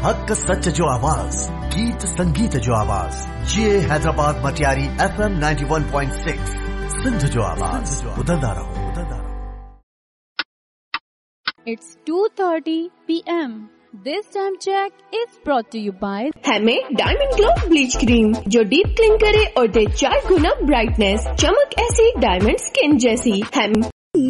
हक सच जो आवाज, गीत संगीत जो आवाज, ये हैदराबाद मटियारी FM 91.6 सिंध जो आवाज, बुलंदा रहो। It's 2:30 p.m. This time check is brought to you by हमें डायमंड ग्लो ब्लीच क्रीम जो डीप क्लीन करे और दे 4 गुना ब्राइटनेस, चमक ऐसी डायमंड स्किन जैसी। हम